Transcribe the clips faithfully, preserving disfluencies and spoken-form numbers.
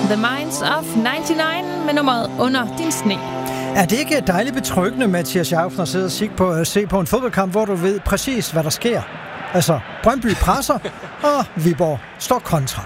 The Minds of nioghalvfems med nummeret Under din sne. Er det ikke dejligt betryggende, Mathias Jauffner, at sidde og se på, se på en fodboldkamp, hvor du ved præcis, hvad der sker? Altså, Brøndby presser, og Viborg står kontra.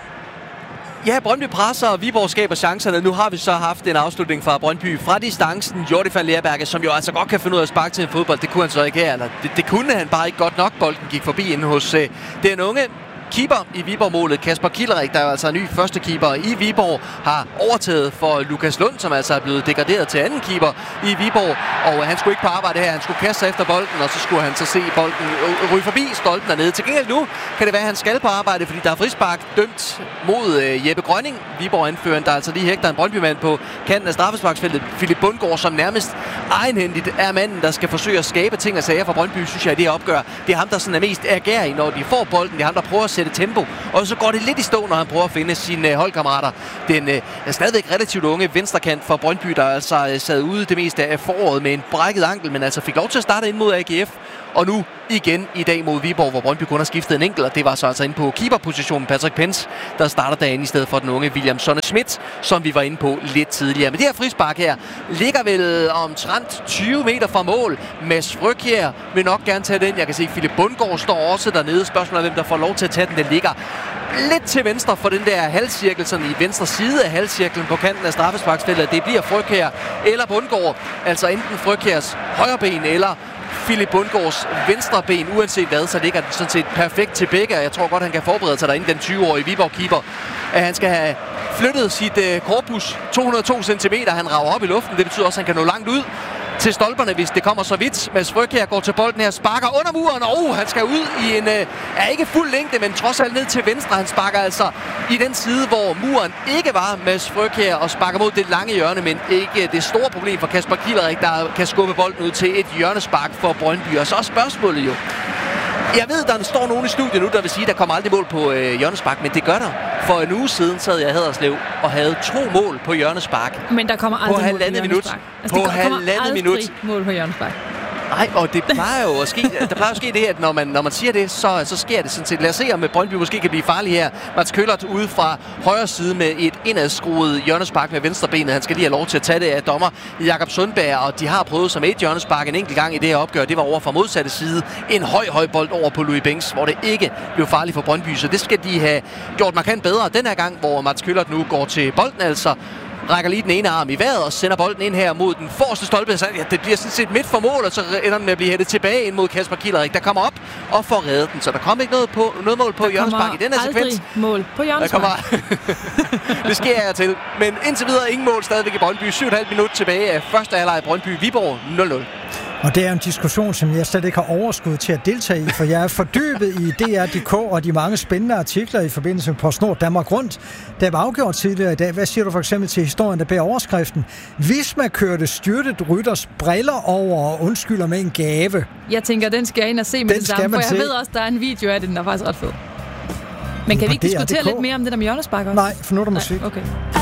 Ja, Brøndby presser, og Viborg skaber chancerne. Nu har vi så haft en afslutning fra Brøndby fra distancen. Jordi van Leerberge, som jo altså godt kan finde ud af at sparke til en fodbold. Det kunne han så ikke her. Eller det, det kunne han bare ikke godt nok. Bolden gik forbi inde hos øh, den unge keeper i Viborg-målet, Kasper Kilderik, der er altså en ny første keeper i Viborg, har overtaget for Lukas Lund, som altså er blevet degraderet til anden keeper i Viborg, og han skulle ikke på arbejde her, han skulle kaste sig efter bolden, og så skulle han så se bolden ryge forbi stolpen dernede. Til gengæld nu kan det være, at han skal på arbejde, fordi der er frispark dømt mod øh, Jeppe Grønning, Viborg-anføreren, der altså lige hægter en Brøndby-mand på kanten af straffesparksfeltet. Philip Bundgaard, som nærmest egenhændigt er manden, der skal forsøge at skabe ting og sager for Brøndby, synes jeg, i det her opgør. Det er ham, der sådan er mest agerig, når de får bolden. Det er ham, der prøver at sætte tempo, og så går det lidt i stå, når han prøver at finde sine holdkammerater. Den øh, er stadigvæk relativt unge venstrekant for Brøndby, der altså øh, sad ude det meste af foråret med en brækket ankel, men altså fik lov til at starte ind mod A G F, og nu igen i dag mod Viborg, hvor Brøndby kun har skiftet en enkelt, og det var så altså inde på keeperpositionen Patrick Pence, der starter dagen i stedet for den unge William Sonne Schmidt, som vi var inde på lidt tidligere. Men det her frispark her ligger vel omtrent tyve meter fra mål. Mads Frøkjær vil nok gerne tage den. Jeg kan se, at Philip Bundgaard står også dernede. Spørgsmålet er, hvem der får lov til at tage den. Den ligger lidt til venstre for den der halvcirkel, sådan i venstre side af halvcirklen på kanten af straffesparksfeltet. Det bliver Frøkjær eller Bundgaard, altså enten Frøkjærs højre ben eller Philip Bundgaards venstre ben, uanset hvad, så ligger den sådan set perfekt til begge. Jeg tror godt, han kan forberede sig derinde, den tyve-årige Viborg-keeper, at han skal have flyttet sit uh, korpus to hundrede og to centimeter. Han rager op i luften. Det betyder også, at han kan nå langt ud til stolperne, hvis det kommer så vidt. Mads Frøkjær går til bolden her, sparker under muren, og oh, han skal ud i en, øh, er ikke fuld længde, men trods alt ned til venstre. Han sparker altså i den side, hvor muren ikke var. Mads Frøkjær og sparker mod det lange hjørne, men ikke det store problem for Kasper Kilderik, der kan skubbe bolden ud til et hjørnespark for Brøndby. Og så er spørgsmålet jo, jeg ved, der står nogen i studiet nu, der vil sige, at der kommer aldrig mål på øh, hjørnespark, men det gør der. For en uge siden sad jeg i Haderslev og havde to mål på hjørnespark. Men der kommer aldrig på mål på hjørnespark. Minut. Altså, på der halvandet minut. mål på hjørnespark. Nej, og det plejer jo at ske, der plejer at ske det, at når man, når man siger det, så, så sker det sådan set. Lad os se, om Brøndby måske kan blive farlig her. Mats Køllert ude fra højre side med et indadskruet hjørnespark med venstrebenet. Han skal lige have lov til at tage det af dommer Jakob Sundberg, og de har prøvet som et hjørnespark en enkelt gang i det her opgør. Det var over fra modsatte side. En høj, høj bold over på Louis Benks, hvor det ikke blev farligt for Brøndby. Så det skal de have gjort markant bedre den her gang, hvor Mats Køllert nu går til bolden, altså rækker lige den ene arm i vejret og sender bolden ind her mod den forreste stolpe. Så ja, det bliver sådan set midt for mål, og så ender den med at blive hættet tilbage ind mod Kasper Kilderik, der kommer op og får reddet den. Så der kommer ikke noget, på, noget mål på hjørnespark i den her sekvens. Mål på hjørnespark. Kommer... det sker jeg til. Men indtil videre ingen mål stadigvæk i Brøndby. syv komma fem minut tilbage af første halvleg i Brøndby. Viborg nul nul. Og det er en diskussion, som jeg slet ikke har overskud til at deltage i, for jeg er fordybet i D R punktum D K og de mange spændende artikler i forbindelse med PostNord Danmark Rundt. Der var afgjort tidligere i dag. Hvad siger du for eksempel til historien, der bærer overskriften? Visma kørte styrtet rytters briller over og undskylder med en gave. Jeg tænker, den skal jeg ind og se med den det samme, for jeg se. ved også, der er en video af det, den er faktisk ret fed. Men kan vi ikke diskutere lidt mere om det der med hjørnespark også? Nej, for nu er der musik. Nej, okay.